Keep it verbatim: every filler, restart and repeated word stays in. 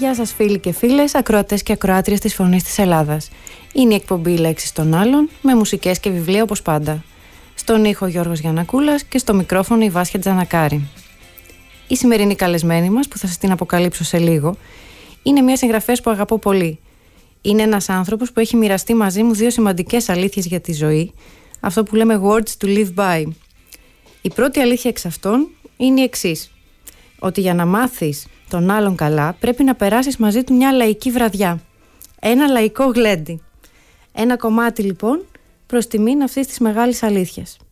Γεια σας φίλοι και φίλες, ακροατές και ακροάτριες της Φωνής της Ελλάδας. Είναι η εκπομπή «Λέξεις των άλλων» με μουσικές και βιβλία όπως πάντα. Στον ήχο Γιώργος Γιαννακούλας και στο μικρόφωνο η Βάσια Τζανακάρη. Η σημερινή καλεσμένη μας, που θα σας την αποκαλύψω σε λίγο, είναι μια συγγραφέας που αγαπώ πολύ. Είναι ένας άνθρωπος που έχει μοιραστεί μαζί μου δύο σημαντικές αλήθειες για τη ζωή, αυτό που λέμε words to live by. Η πρώτη αλήθεια εξ αυτών είναι η εξής: ότι για να μάθεις τον άλλον καλά πρέπει να περάσεις μαζί του μια λαϊκή βραδιά. Ένα λαϊκό γλέντι. Ένα κομμάτι λοιπόν προς τιμήν αυτής της μεγάλης αλήθειας.